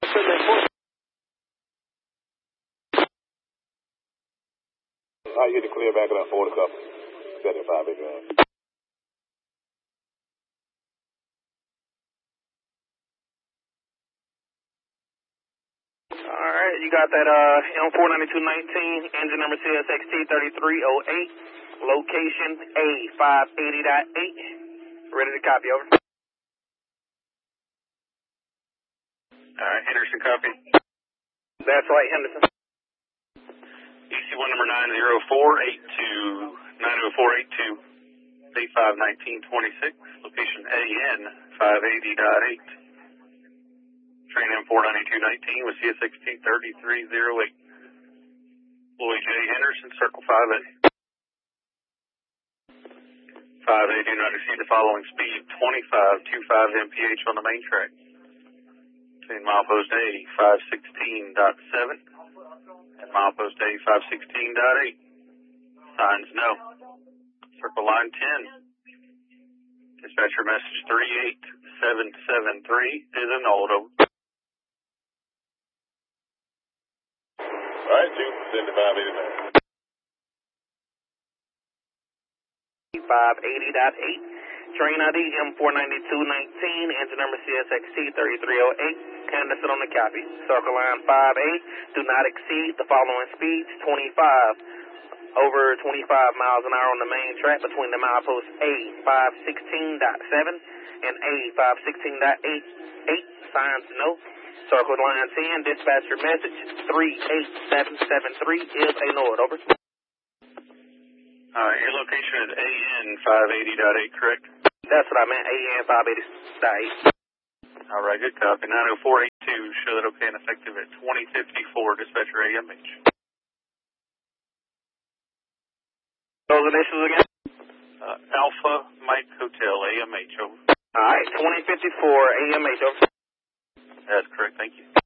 I get the clear back up 4 o'clock. 75 again. Alright, you got that M49219, engine number CSXT 3308, location A580.8. Ready to copy, over. Alright, Henderson, copy. That's right, Henderson. EC1 number 90482, 851926, location AN 580.8. Train M49219 with CSXT 3308. Lloyd J. Henderson, circle 5A. 5A, do not exceed the following speed, 25.25 mph on the main track. Between milepost A 516.7 and milepost A 516.8. Signs no. Circle line 10. Dispatcher message 38773 is annulled, over. Alright, 275 580.8. Train ID M49219, engine number CSXT 3308. Henderson on the copy. Circle line 5A. Do not exceed the following speeds, over 25 miles an hour on the main track between the milepost A 516.7 and A 516.8. Signs no. Circle line 10, dispatcher message 38773 is annulled, over. Your location is AN 580.8, correct? That's what I meant, AN 580.8. Alright, good copy. 90482, show that okay and effective at 2054, dispatcher AMH. Those initials again? Alpha Mike Hotel, AMH, over. Alright, 2054, AMH, over. That's correct, thank you.